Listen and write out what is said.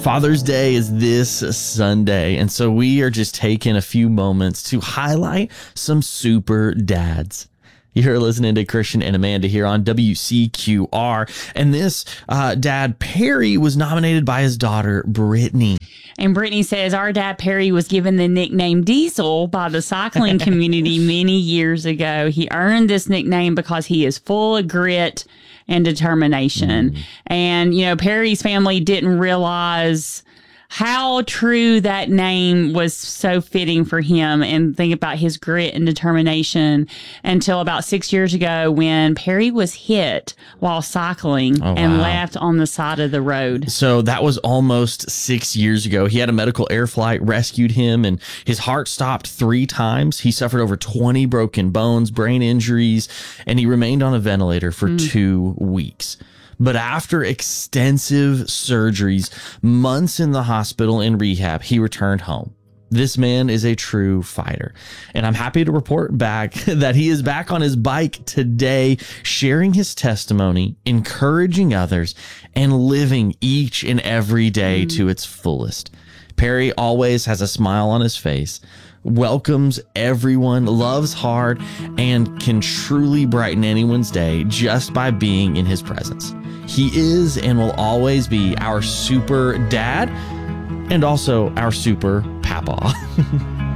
Father's Day is this Sunday, and so we are just taking a few moments to highlight some super dads. You're listening to Christian and Amanda here on WCQR, and this dad, Perry, was nominated by his daughter, Brittany. And Brittany says, our dad, Perry, was given the nickname Diesel by the cycling community many years ago. He earned this nickname because he is full of grit and determination. And, you know, Perry's family didn't realize how true that name was so fitting for him and think about his grit and determination until about 6 years ago when Perry was hit while cycling and left on the side of the road. So that was almost 6 years ago. He had a medical air flight, rescued him, and his heart stopped 3 times. He suffered over 20 broken bones, brain injuries, and he remained on a ventilator for 2 weeks. But after extensive surgeries, months in the hospital and rehab, he returned home. This man is a true fighter. And I'm happy to report back that he is back on his bike today, sharing his testimony, encouraging others, and living each and every day to its fullest. Perry always has a smile on his face, welcomes everyone, loves hard, and can truly brighten anyone's day just by being in his presence. He is and will always be our super dad and also our super papa.